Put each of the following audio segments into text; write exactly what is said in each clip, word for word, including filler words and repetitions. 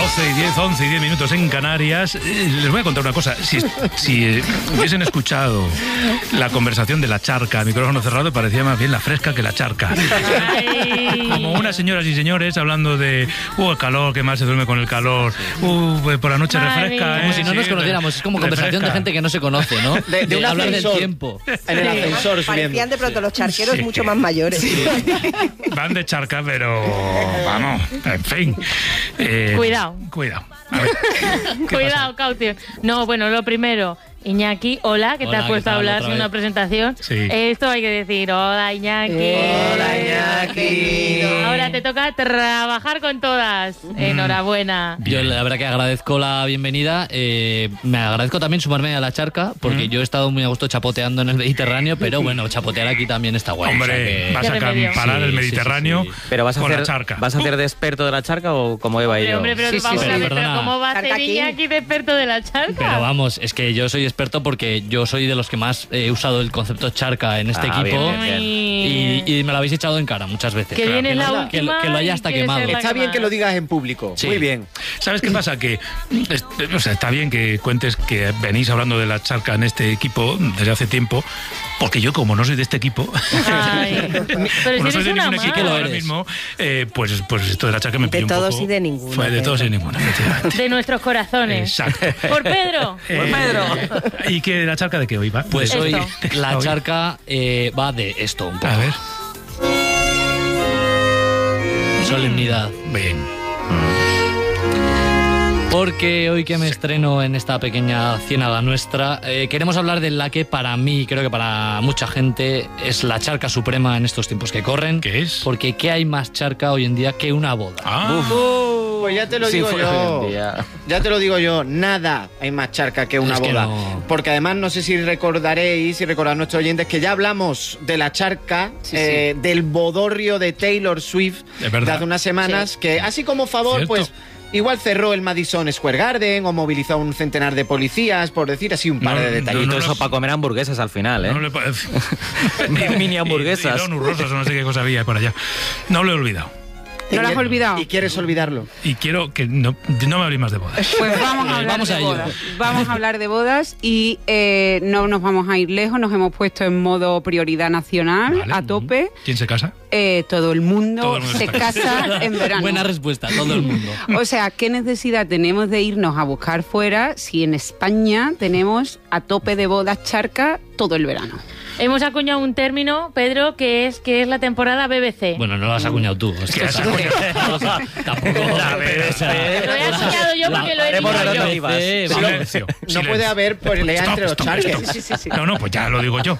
doce y diez, once y diez minutos en Canarias. Eh, les voy a contar una cosa. Si, si eh, hubiesen escuchado la conversación de la charca a micrófono cerrado, parecía más bien la fresca que la charca. Ay. Como unas señoras y señores hablando de uh, el calor, que mal se duerme con el calor, uh, por la noche Madre refresca. mía. Eh, Como si no sí, nos conociéramos, es como conversación refresca. de gente que no se conoce, ¿no? De, de un hablar del ascensor. tiempo. En el ascensor subiendo. Parecían de pronto los charqueros Sí. mucho más mayores. Van de charca, pero vamos, en fin. Eh, Cuidado. Cuidado. A ver, ¿qué Cuidado, caution. No, bueno, lo primero, Iñaki, hola, que te Hola, has ¿qué puesto a tal? hablar Otra sin vez. una presentación. Sí. Esto hay que decir, hola Iñaki. Hola, Iñaki. Ahora te toca trabajar con todas. Enhorabuena. Yo la verdad que agradezco la bienvenida. Eh, me agradezco también sumarme a la charca, porque Mm. yo he estado muy a gusto chapoteando en el Mediterráneo, pero bueno, chapotear aquí también está guay. Hombre, o sea que- vas a Qué remedio. acamparar Sí, el sí, Mediterráneo sí, sí. Pero vas a con hacer, la charca. ¿vas a hacer de experto de la charca o como Eva y Hombre, yo? hombre, pero Sí, sí, vamos sí. a ver, Perdona. pero ¿cómo va a Charca ser aquí. Iñaki de experto de la charca? Pero vamos, es que yo soy experto porque yo soy de los que más he usado el concepto charca en este Ah, equipo. bien, bien. Ay. Y, y me lo habéis echado en cara muchas veces. Que viene la que, lo- última que lo haya y hasta quiere quemado. ser la Está bien que lo digas en público. Sí. Muy bien. ¿Sabes qué pasa? Que es- o sea, está bien que cuentes que venís hablando de la charca en este equipo desde hace tiempo, porque yo, como no soy de este equipo, Ay. Pero como si no eres soy de una ningún más. equipo que lo ahora eres. mismo, eh, pues, pues esto de la charca me De pilló un todos poco- y de ninguno, Fue de todos y Pedro. ninguno, efectivamente. De nuestros corazones. Exacto. Por Pedro. Eh, ¿Y que la charca de qué hoy va? Pues Esto. hoy ¿De qué va la hoy? charca eh, va de esto un poco. A ver. Solemnidad. Bien. Porque hoy que me estreno en esta pequeña ciénaga nuestra, eh, queremos hablar de la que para mí, creo que para mucha gente, es la charca suprema en estos tiempos que corren. ¿Qué es? Porque ¿qué hay más charca hoy en día que una boda? Ah, Pues ya te lo Sí, digo fue yo. hoy en día. Ya te lo digo yo. Nada hay más charca que una Es que boda. no. Porque además no sé si recordaréis y recordad nuestros oyentes que ya hablamos de la charca, Sí, eh, del bodorrio de Taylor Swift Es verdad. de hace unas semanas, Sí. que así como favor, Cierto. pues igual cerró el Madison Square Garden o movilizó a un centenar de policías, por decir así un par No, de no, detalles. Y no, todo no, eso no. para comer hamburguesas al final, ¿eh? no le parece. Mini hamburguesas. Y, y donuts rosas o no sé qué cosa había por allá. No lo he olvidado. ¿No lo has olvidado? ¿Y quieres olvidarlo? Y quiero que no, no me habléis más de bodas. Pues vamos a hablar Vamos de a ello. bodas. Vamos a hablar de bodas y eh, no nos vamos a ir lejos, nos hemos puesto en modo prioridad nacional Vale. a tope. ¿Quién se casa? Eh, todo el mundo Todo el mundo se está casa en verano. Buena respuesta, todo el mundo. O sea, ¿qué necesidad tenemos de irnos a buscar fuera si en España tenemos a tope de bodas charca todo el verano? Hemos acuñado un término, Pedro, que es que es la temporada B B C. Bueno, no lo has acuñado tú. o sea, ¿Qué has acuñado? o sea, tampoco. La B B C. Lo he acuñado yo porque lo he haremos dicho yo. relativas. Eh, Sí, vamos. Silencio. No silencio. puede haber pelea Stop, entre los stop, charques. stop. No, no, pues ya lo digo yo.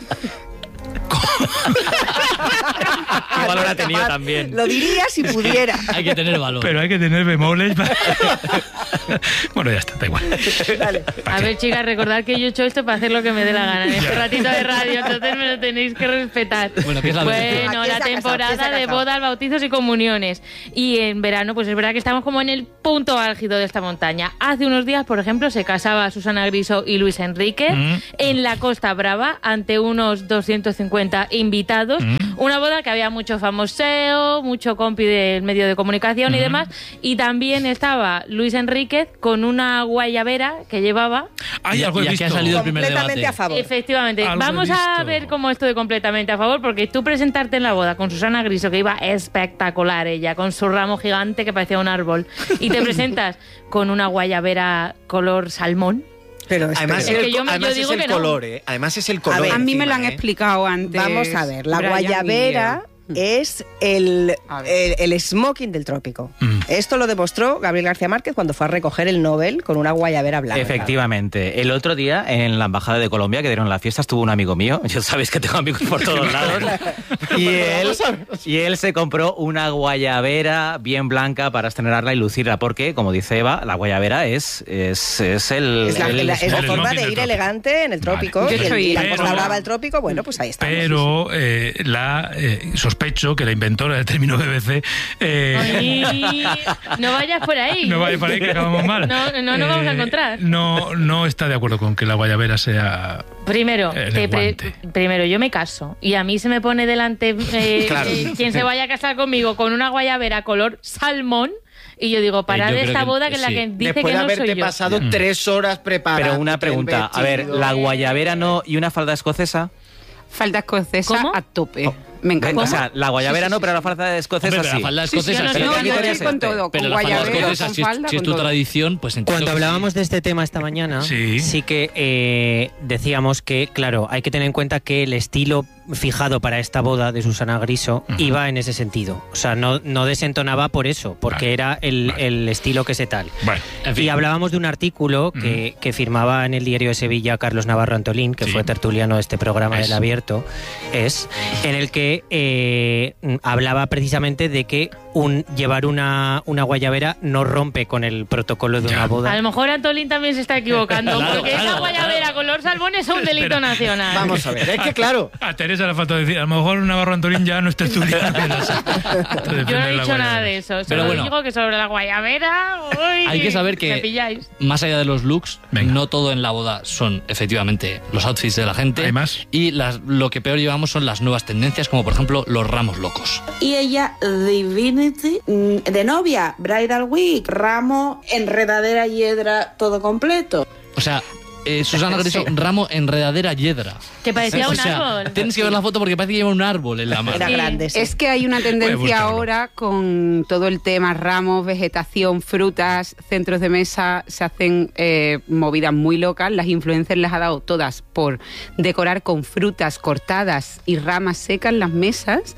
Qué valor ha tenido también. Lo diría si pudiera. Hay que tener valor. Pero hay que tener bemoles. para- Bueno, ya está, da igual. Dale. A ver, chicas, recordad que yo he hecho esto para hacer lo que me dé la gana en este ratito de radio, entonces me lo tenéis que respetar. Bueno, ¿qué es la B B C? Bueno, ¿A quién la se ha casado? ¿Quién se temporada ha de casado? bodas, bautizos y comuniones. Y en verano, pues es verdad que estamos como en el punto álgido de esta montaña. Hace unos días, por ejemplo, se casaba Susana Griso y Luis Enrique Mm. en la Costa Brava ante unos doscientos cincuenta invitados. Mm. Una boda que había mucho famoseo, mucho compi del medio de comunicación y demás. Y también estaba Luis Enríquez con una guayabera que llevaba. Hay Y- algo he y aquí visto. ha salido el primer Completamente debate. a favor. Efectivamente. Algo he Vamos a visto. ver cómo esto de completamente a favor, porque tú presentarte en la boda con Susana Griso, que iba espectacular ella, con su ramo gigante que parecía un árbol, y te presentas con una guayabera color salmón. Pero Además, Es es que el, yo me- además yo digo es el que no. color, ¿eh? Además es el color. ver, A mí me lo han encima, ¿eh? explicado antes. vamos a ver, la Brian guayabera es el, A ver. el, el smoking del trópico. Mm. Esto lo demostró Gabriel García Márquez cuando fue a recoger el Nobel con una guayabera blanca. Efectivamente. El otro día, en la Embajada de Colombia, que dieron la fiesta, estuvo un amigo mío. Ya sabéis que tengo amigos por todos lados. Y él, y él se compró una guayabera bien blanca para estrenarla y lucirla. Porque, como dice Eva, la guayabera es, es, es el... Es la, el- la- es la el forma smoking de del ir trópico. elegante en el trópico. Vale. Y, Yo el- soy- y la pero- Costa Brava del trópico, bueno, pues ahí está. Pero eh, la eh, sospecho que la inventora del término B B C eh, Ay, no vayas por ahí. no vaya por ahí que acabamos mal. No, no nos vamos a encontrar. No, no está de acuerdo con que la guayabera sea. Primero, El te pre- guante. primero, yo me caso y a mí se me pone delante eh, Claro. eh, quien se vaya a casar conmigo con una guayabera color salmón Y yo digo, para Eh, yo de creo esta que- boda que es la sí. que dice Después que de no haberte soy yo. pasado Mm. tres horas preparando. Pero una pregunta, a ver, ¿la guayabera no y una falda escocesa? Falda escocesa ¿Cómo? a tope. Me encanta. O sea, la guayabera no, pero la falda escocesa Hombre, pero sí. la falda Sí, sí, escocesa no, sí. no, ¿Qué yo criterio estoy es con este? todo, Pero con la falda guayabera, escocesa, con si es, falda, si es con tu todo. tradición, pues entiendo Cuando que sí. hablábamos de este tema esta mañana, Sí. sí, que eh, decíamos que, claro, hay que tener en cuenta que el estilo fijado para esta boda de Susana Griso Ujú. iba en ese sentido. O sea, no, no desentonaba por eso, porque Vale. era el, Vale. el estilo que se tal. Bueno, En fin. Y hablábamos de un artículo que, que firmaba en el Diario de Sevilla Carlos Navarro Antolín, que Sí. fue tertuliano de este programa Es. del Abierto, es en el que eh, hablaba precisamente de que un llevar una, una guayabera no rompe con el protocolo de Ya. una boda. A lo mejor Antolín también se está equivocando, Claro, porque claro, esa guayabera color salmón es un delito Espera. nacional. Vamos a ver, es que claro. a Teresa le falta decir, a lo mejor Navarro Antolín ya no está estudiando. Yo no he dicho nada de eso. Pero Solo bueno. digo que sobre la guayabera. Uy, Hay que saber me que, pilláis. más allá de los looks, Venga. no todo en la boda son efectivamente los outfits de la gente. ¿Hay más? Y las, lo que peor llevamos son las nuevas tendencias, como por ejemplo los ramos locos. Y ella, Divinity, mm, de novia, Bridal Week, ramo, enredadera, hiedra, todo completo. O sea, eh, Susana Griso, ramo enredadera yedra. Que parecía O un sea, árbol. tienes que ver la foto porque parece que lleva un árbol en la mano. Era Sí. grande, sí. Es que hay una Voy a tendencia buscarlo. ahora con todo el tema ramos, vegetación, frutas, centros de mesa, se hacen eh, movidas muy locas. Las influencers les ha dado todas por decorar con frutas cortadas y ramas secas las mesas.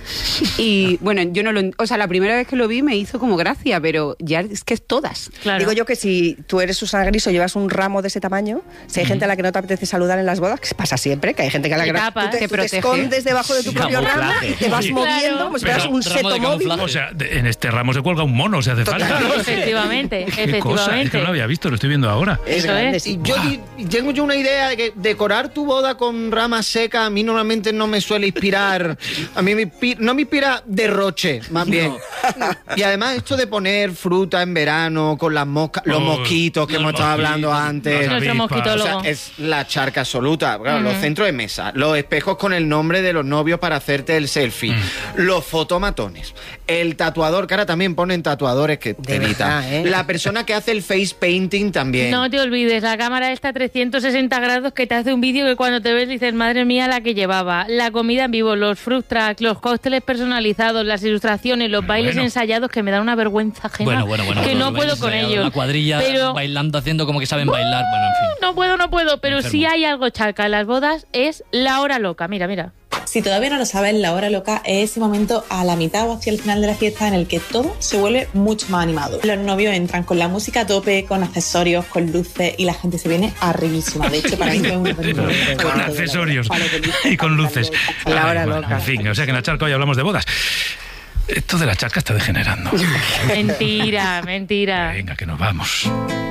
Y bueno, yo no lo... O sea, la primera vez que lo vi me hizo como gracia, pero ya es que es todas. Claro. Digo yo que si tú eres Susana Griso y llevas un ramo de ese tamaño, si hay gente a la que no te apetece saludar en las bodas, que pasa siempre, que hay gente que a la Te que no- tapas. tú te, Te tú te protege. escondes debajo de tu propio ramo Camuflaje. y te vas Sí. moviendo Claro. como si fueras Pero un ramo de seto móvil. camuflaje. O sea, de- en este ramo se cuelga un mono, si hace falta. Efectivamente, Qué cosa, es que efectivamente. no lo había visto, lo estoy viendo ahora. Es Eso grande, es. sí. Y yo di- tengo yo una idea de que decorar tu boda con ramas secas a mí normalmente no me suele inspirar. A mí me inspi- no me inspira derroche, más bien. Y además esto de poner fruta en verano con las moscas, los Oh, mosquitos que los hemos estado hablando mosquitos. antes. Nuestro avispas. mosquitólogo. O sea, es la charca absoluta. Claro, los Ujú. centros de mesa, los espejos con el nombre de los novios para hacerte el selfie, los fotomatones, el tatuador, que ahora también ponen tatuadores que te verdad, evitan. ¿eh? La persona que hace el face painting también. No te olvides, la cámara está a trescientos sesenta grados que te hace un vídeo que cuando te ves dices, madre mía, la que llevaba. La comida en vivo, los fruit tracks, los cócteles personalizados, las ilustraciones, los Bueno, bailes bueno. ensayados que me dan una vergüenza ajena. Bueno, bueno, bueno. que bueno, no lo puedo ves con ensayado, ellos. Una cuadrilla Pero bailando, haciendo como que saben bailar. Bueno, en fin. no puedo, no puedo. Pero Enfermo. sí hay algo charca en las bodas, es la hora loca. Mira, mira. Si todavía no lo sabes, la hora loca es ese momento a la mitad o hacia el final de la fiesta en el que todo se vuelve mucho más animado. Los novios entran con la música a tope, con accesorios, con luces y la gente se viene arribísima. De hecho, para mí fue un Con accesorios y con luces. La hora Ay, bueno, loca. En fin, o sea que en la charca hoy hablamos de bodas. Esto de la charca está degenerando. Mentira, mentira. Venga, que nos vamos.